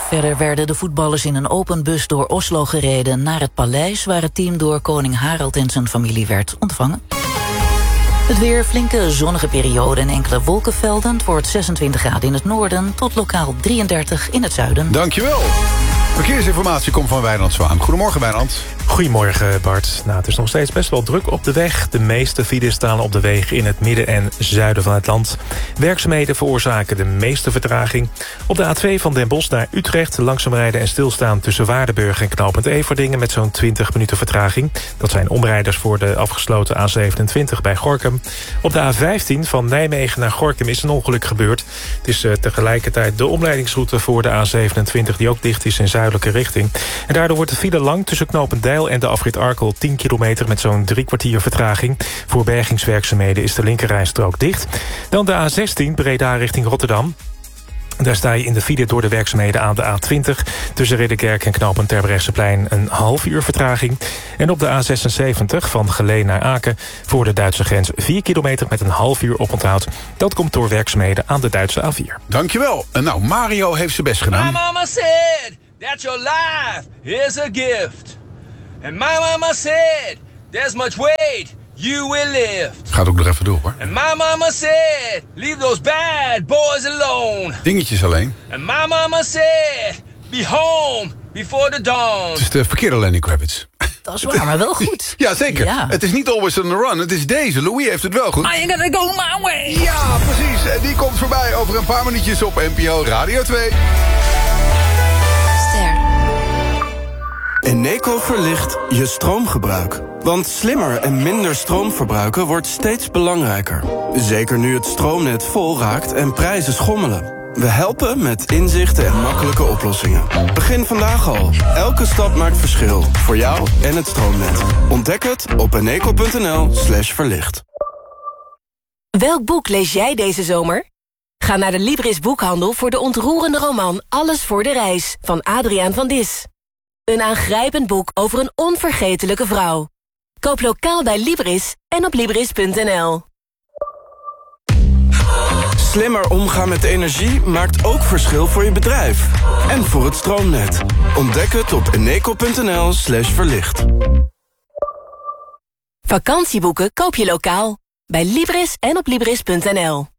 Verder werden de voetballers in een open bus door Oslo gereden naar het paleis, waar het team door koning Harald en zijn familie werd ontvangen. Het weer, flinke zonnige periode en enkele wolkenvelden. Het wordt 26 graden in het noorden tot lokaal 33 in het zuiden. Dankjewel. Verkeersinformatie komt van Wijnand Zwaan. Goedemorgen, Wijnand. Goedemorgen, Bart. Het is nog steeds best wel druk op de weg. De meeste files staan op de wegen in het midden en zuiden van het land. Werkzaamheden veroorzaken de meeste vertraging. Op de A2 van Den Bosch naar Utrecht langzaam rijden en stilstaan tussen Waardenburg en knooppunt Everdingen met zo'n 20 minuten vertraging. Dat zijn omrijders voor de afgesloten A27 bij Gorinchem. Op de A15 van Nijmegen naar Gorinchem is een ongeluk gebeurd. Het is tegelijkertijd de omleidingsroute voor de A27 die ook dicht is in zuidelijke richting. En daardoor wordt de file lang tussen knooppunt Deil en de afrit Arkel 10 kilometer met zo'n 3 kwartier vertraging. Voor bergingswerkzaamheden is de linkerrijstrook dicht. Dan de A16 Breda richting Rotterdam. Daar sta je in de file door de werkzaamheden aan de A20. Tussen Ridderkerk en knooppunt Terbrechtseplein een half uur vertraging. En op de A76 van Geleen naar Aken voor de Duitse grens 4 kilometer met een half uur oponthoud. Dat komt door werkzaamheden aan de Duitse A4. Dankjewel. En nou, Mario heeft zijn best gedaan. My mama said that your life is a gift. And my mama said there's much weight you will lift. Gaat ook nog even door, hoor. And my mama said leave those bad boys alone. Dingetjes alleen. And my mama said be home before the dawn. Het is de verkeerde Lenny Kravitz. Dat is waar, maar wel goed. Ja, zeker. Ja. Het is niet Always on the Run, het is deze. Louis heeft het wel goed. I gotta go my way. Ja, precies. En die komt voorbij over een paar minuutjes op NPO Radio 2. Eneco verlicht je stroomgebruik. Want slimmer en minder stroom verbruiken wordt steeds belangrijker. Zeker nu het stroomnet vol raakt en prijzen schommelen. We helpen met inzichten en makkelijke oplossingen. Begin vandaag al. Elke stap maakt verschil. Voor jou en het stroomnet. Ontdek het op eneco.nl/verlicht. Welk boek lees jij deze zomer? Ga naar de Libris boekhandel voor de ontroerende roman Alles voor de reis van Adriaan van Dis. Een aangrijpend boek over een onvergetelijke vrouw. Koop lokaal bij Libris en op Libris.nl. Slimmer omgaan met energie maakt ook verschil voor je bedrijf. En voor het stroomnet. Ontdek het op eneco.nl/verlicht. Vakantieboeken koop je lokaal. Bij Libris en op Libris.nl.